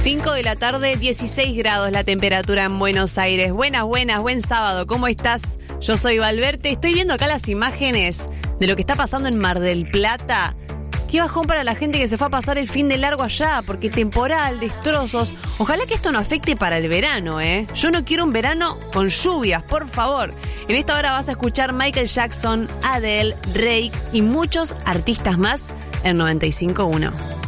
5 de la tarde, 16 grados la temperatura en Buenos Aires. Buenas, buen sábado, ¿cómo estás? Yo soy Valverde, estoy viendo acá las imágenes de lo que está pasando en Mar del Plata. Qué bajón para la gente que se fue a pasar el fin de largo allá, porque temporal, destrozos. Ojalá que esto no afecte para el verano, ¿eh? Yo no quiero un verano con lluvias, por favor. En esta hora vas a escuchar Michael Jackson, Adele, Rake y muchos artistas más en 95.1.